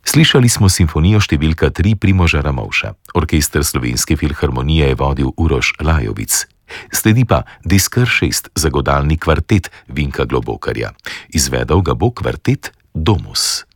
Slišali smo simfonijo številka 3 Primoža Ramovša. Orkester Slovenske filharmonije je vodil Uroš Lajovic. Sledi pa Deskar 6 za godalni kvartet Vinka Globokarja. Izvedel ga bo kvartet Domus.